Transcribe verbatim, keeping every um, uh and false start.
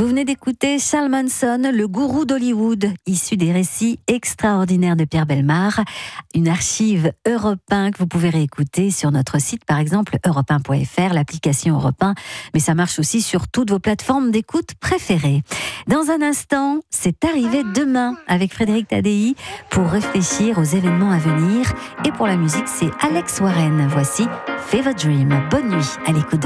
Vous venez d'écouter Charles Manson, le gourou d'Hollywood, issu des récits extraordinaires de Pierre Bellemare, une archive Europe un que vous pouvez réécouter sur notre site, par exemple europe un point f r, l'application Europe un, mais ça marche aussi sur toutes vos plateformes d'écoute préférées. Dans un instant, c'est arrivé demain avec Frédéric Tadei pour réfléchir aux événements à venir, et pour la musique, c'est Alex Warren. Voici Fever Dream. Bonne nuit à l'écoute.